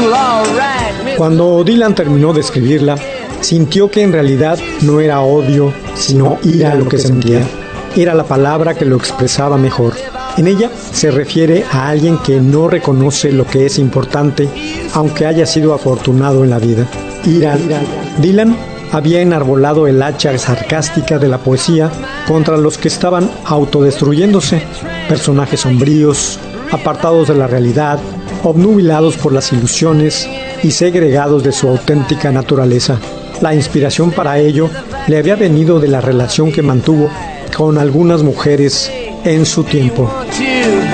Cuando Dylan terminó de escribirla, sintió que en realidad no era odio, sino ira lo que sentía. Era la palabra que lo expresaba mejor. En ella se refiere a alguien que no reconoce lo que es importante, aunque haya sido afortunado en la vida. Ira. Dylan había enarbolado el hacha sarcástica de la poesía contra los que estaban autodestruyéndose, personajes sombríos, apartados de la realidad, obnubilados por las ilusiones y segregados de su auténtica naturaleza. La inspiración para ello le había venido de la relación que mantuvo con algunas mujeres en su tiempo.